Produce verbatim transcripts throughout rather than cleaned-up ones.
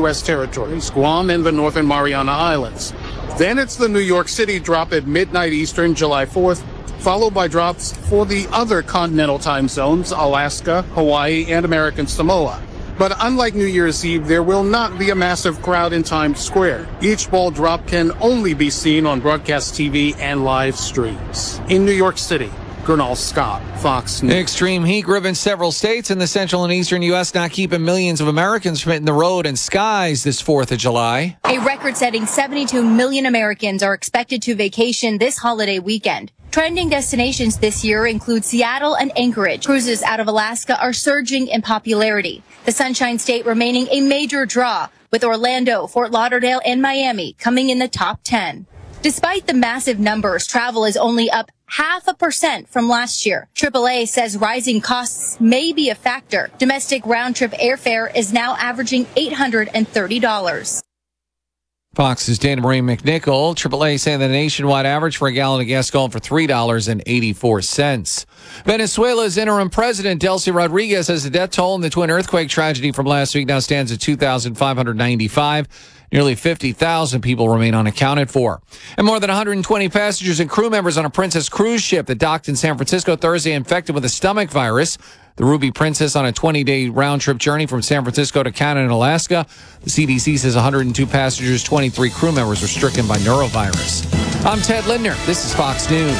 U S territories, Guam and the Northern Mariana Islands. Then it's the New York City drop at midnight Eastern, July fourth, followed by drops for the other continental time zones, Alaska, Hawaii, and American Samoa. But unlike New Year's Eve, there will not be a massive crowd in Times Square. Each ball drop can only be seen on broadcast T V and live streams. In New York City, Gernal Scott, Fox News. Extreme heat gripping several states in the central and eastern U S, not keeping millions of Americans from hitting the road and skies this fourth of July. A record-setting seventy-two million Americans are expected to vacation this holiday weekend. Trending destinations this year include Seattle and Anchorage. Cruises out of Alaska are surging in popularity. The Sunshine State remaining a major draw, with Orlando, Fort Lauderdale, and Miami coming in the top ten. Despite the massive numbers, travel is only up half a percent from last year. triple A says rising costs may be a factor. Domestic round-trip airfare is now averaging eight hundred thirty dollars. Fox's Dana Marie McNichol. triple A saying the nationwide average for a gallon of gas going for three dollars and eighty-four cents. Venezuela's interim president, Delcy Rodriguez, says the death toll in the twin earthquake tragedy from last week now stands at two thousand five hundred ninety-five. Nearly fifty thousand people remain unaccounted for. And more than one hundred twenty passengers and crew members on a Princess cruise ship that docked in San Francisco Thursday infected with a stomach virus. The Ruby Princess on a twenty-day round-trip journey from San Francisco to Canada and Alaska. The C D C says one hundred two passengers, twenty-three crew members were stricken by norovirus. I'm Ted Lindner. This is Fox News.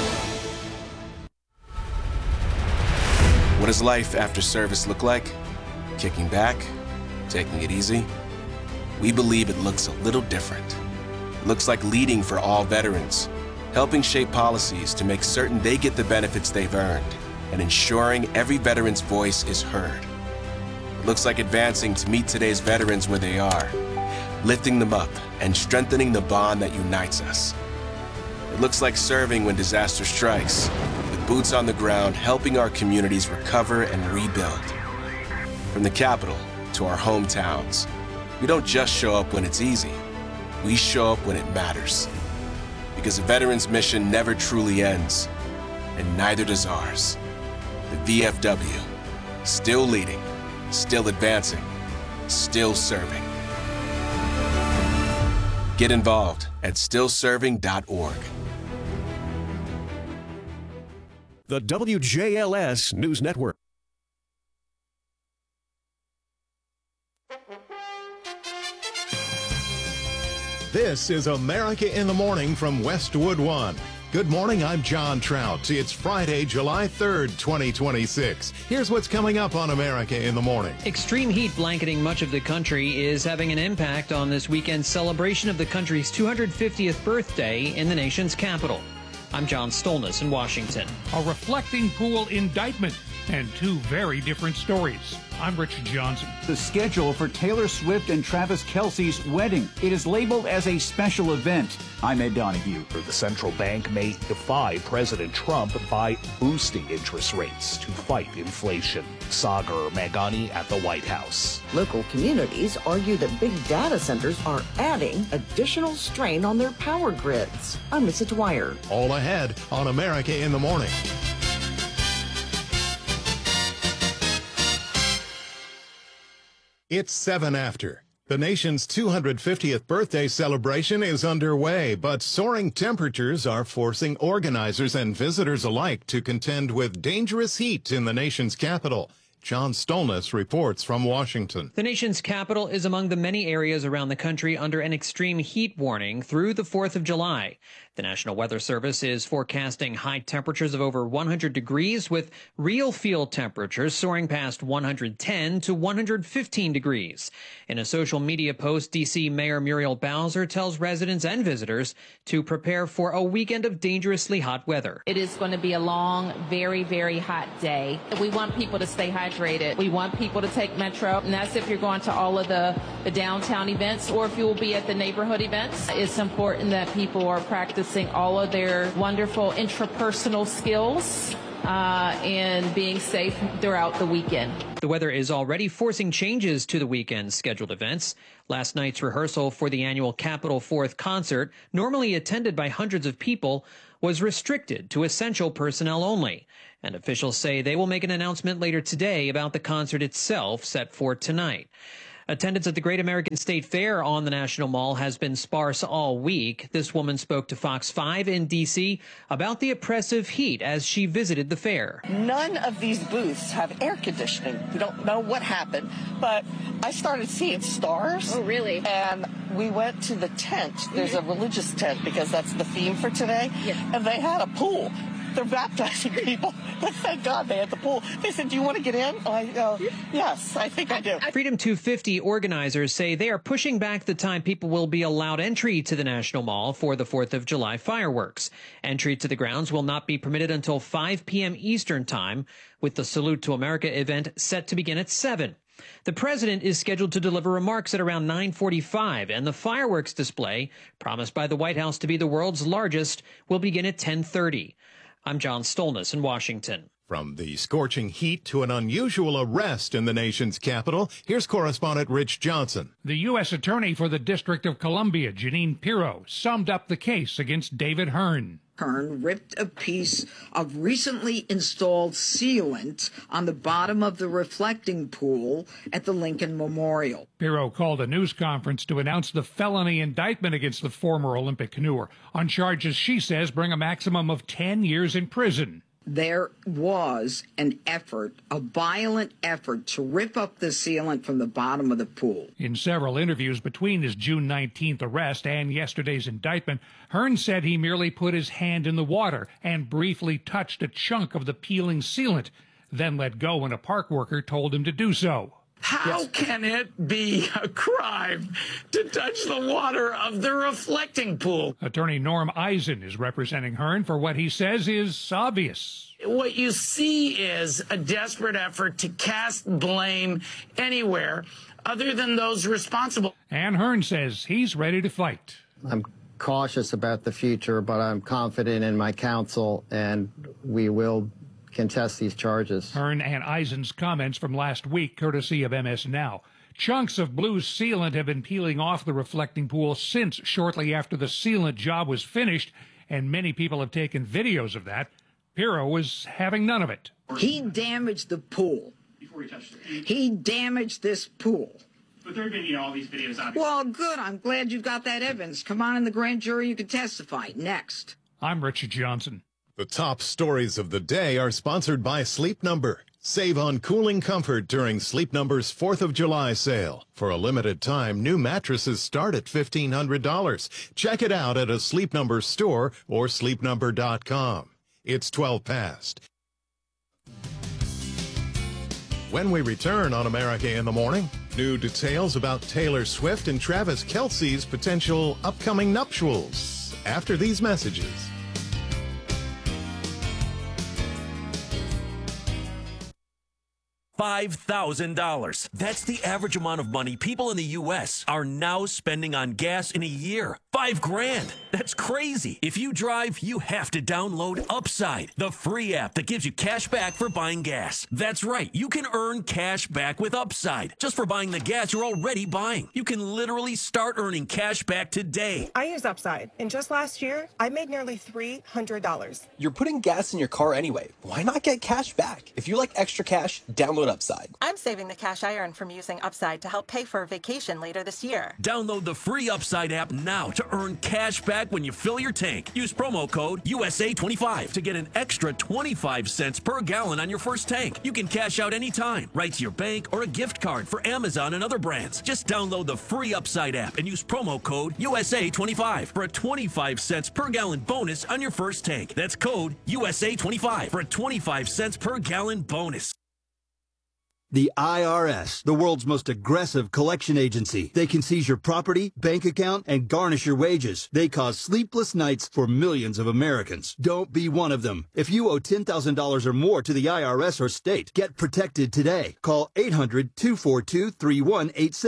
What does life after service look like? Kicking back? Taking it easy? We believe it looks a little different. It looks like leading for all veterans, helping shape policies to make certain they get the benefits they've earned, and ensuring every veteran's voice is heard. It looks like advancing to meet today's veterans where they are, lifting them up and strengthening the bond that unites us. It looks like serving when disaster strikes, with boots on the ground helping our communities recover and rebuild. From the Capitol to our hometowns, we don't just show up when it's easy, we show up when it matters. Because a veteran's mission never truly ends, and neither does ours. The V F W, still leading, still advancing, still serving. Get involved at still serving dot org. The W J L S News Network. This is America in the Morning from Westwood One. Good morning, I'm John Trout. It's Friday, July third, twenty twenty-six. Here's what's coming up on America in the Morning. Extreme heat blanketing much of the country is having an impact on this weekend's celebration of the country's two hundred fiftieth birthday in the nation's capital. I'm John Stolness in Washington. A reflecting pool indictment and two very different stories. I'm Richard Johnson. The schedule for Taylor Swift and Travis Kelce's wedding. It is labeled as a special event. I'm Ed Donahue. The central bank may defy President Trump by boosting interest rates to fight inflation. Sagar Meghani at the White House. Local communities argue that big data centers are adding additional strain on their power grids. I'm Lisa Dwyer. All ahead on America in the Morning. It's seven after. The nation's two hundred fiftieth birthday celebration is underway, but soaring temperatures are forcing organizers and visitors alike to contend with dangerous heat in the nation's capital. John Stolness reports from Washington. The nation's capital is among the many areas around the country under an extreme heat warning through the fourth of July. The National Weather Service is forecasting high temperatures of over one hundred degrees, with real field temperatures soaring past one hundred ten to one hundred fifteen degrees. In a social media post, D C Mayor Muriel Bowser tells residents and visitors to prepare for a weekend of dangerously hot weather. It is going to be a long, very, very hot day. We want people to stay hydrated. We want people to take Metro, and that's if you're going to all of the, the downtown events or if you will be at the neighborhood events. It's important that people are practicing all of their wonderful intrapersonal skills uh, and being safe throughout the weekend. The weather is already forcing changes to the weekend's scheduled events. Last night's rehearsal for the annual Capitol Fourth concert, normally attended by hundreds of people, was restricted to essential personnel only. And officials say they will make an announcement later today about the concert itself set for tonight. Attendance at the Great American State Fair on the National Mall has been sparse all week. This woman spoke to Fox five in D C about the oppressive heat as she visited the fair. None of these booths have air conditioning. We don't know what happened, but I started seeing stars. Oh, really? And we went to the tent. There's a religious tent because that's the theme for today. Yes. And they had a pool. They're baptizing people. Thank God they had the pool. They said, do you want to get in? I go, yes, I think I do. Freedom two fifty organizers say they are pushing back the time people will be allowed entry to the National Mall for the fourth of July fireworks. Entry to the grounds will not be permitted until five p.m. Eastern Time, with the Salute to America event set to begin at seven. The president is scheduled to deliver remarks at around nine forty-five, and the fireworks display, promised by the White House to be the world's largest, will begin at ten thirty. I'm John Stolness in Washington. From the scorching heat to an unusual arrest in the nation's capital, here's correspondent Rich Johnson. The U S Attorney for the District of Columbia, Jeanine Pirro, summed up the case against David Hearn. Hearn ripped a piece of recently installed sealant on the bottom of the reflecting pool at the Lincoln Memorial. Pirro called a news conference to announce the felony indictment against the former Olympic canoer on charges she says bring a maximum of ten years in prison. There was an effort, a violent effort, to rip up the sealant from the bottom of the pool. In several interviews between his June nineteenth arrest and yesterday's indictment, Hearn said he merely put his hand in the water and briefly touched a chunk of the peeling sealant, then let go when a park worker told him to do so. How yes. can it be a crime to touch the water of the reflecting pool? Attorney Norm Eisen is representing Hearn for what he says is obvious. What you see is a desperate effort to cast blame anywhere other than those responsible. And Hearn says he's ready to fight. I'm cautious about the future, but I'm confident in my counsel, and we will contest these charges. Hearn and Eisen's comments from last week, courtesy of M S Now. Chunks of blue sealant have been peeling off the reflecting pool since shortly after the sealant job was finished, and many people have taken videos of that. Pirro was having none of it. He damaged the pool. Before he touched it. He damaged this pool. But there have been, you know, all these videos out. Well, good. I'm glad you've got that evidence. Come on in the grand jury. You can testify. Next. I'm Richard Johnson. The top stories of the day are sponsored by Sleep Number. Save on cooling comfort during Sleep Number's fourth of July sale. For a limited time, new mattresses start at fifteen hundred dollars. Check it out at a Sleep Number store or sleep number dot com. It's twelve past. When we return on America in the Morning, new details about Taylor Swift and Travis Kelce's potential upcoming nuptials. After these messages. five thousand dollars. That's the average amount of money people in the U S are now spending on gas in a year. Five grand. That's crazy. If you drive, you have to download Upside, the free app that gives you cash back for buying gas. That's right. You can earn cash back with Upside just for buying the gas you're already buying. You can literally start earning cash back today. I use Upside, and just last year, I made nearly three hundred dollars. You're putting gas in your car anyway. Why not get cash back? If you like extra cash, download Upside. I'm saving the cash I earn from using Upside to help pay for a vacation later this year. Download the free Upside app now to earn cash back when you fill your tank. Use promo code U S A twenty-five to get an extra twenty-five cents per gallon on your first tank. You can cash out anytime, right to your bank or a gift card for Amazon and other brands. Just download the free Upside app and use promo code U S A twenty-five for a twenty-five cents per gallon bonus on your first tank. That's code U S A twenty-five for a twenty-five cents per gallon bonus. The I R S, the world's most aggressive collection agency. They can seize your property, bank account, and garnish your wages. They cause sleepless nights for millions of Americans. Don't be one of them. If you owe ten thousand dollars or more to the I R S or state, get protected today. Call eight hundred, two four two, three one eight six.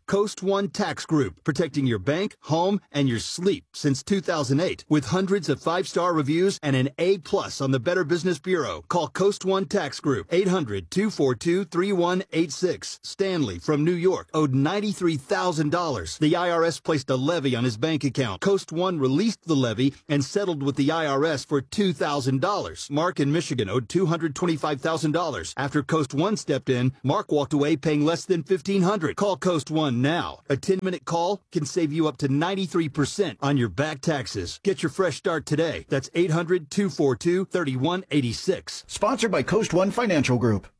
Coast One Tax Group, protecting your bank, home, and your sleep since two thousand eight. With hundreds of five-star reviews and an A plus on the Better Business Bureau. Call Coast One Tax Group, eight hundred, two four two, three one eight six. Stanley from New York owed ninety-three thousand dollars. The I R S placed a levy on his bank account. Coast One released the levy and settled with the I R S for two thousand dollars. Mark in Michigan owed two hundred twenty-five thousand dollars. After Coast One stepped in, Mark walked away paying less than fifteen hundred dollars. Call Coast One now. A ten-minute call can save you up to ninety-three percent on your back taxes. Get your fresh start today. That's eight hundred, two four two, three one eight six. Sponsored by Coast One Financial Group.